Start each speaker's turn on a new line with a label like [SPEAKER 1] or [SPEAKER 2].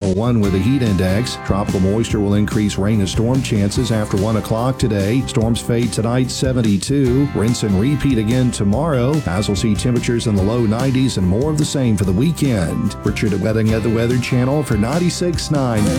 [SPEAKER 1] Level 1 with a heat index. Tropical moisture will increase rain and storm chances after 1 o'clock today. Storms fade tonight, 72. Rinse and repeat again tomorrow, as we'll see temperatures in the low 90s and more of the same for the weekend. Richard Wedding at the Weather Channel for 96.9.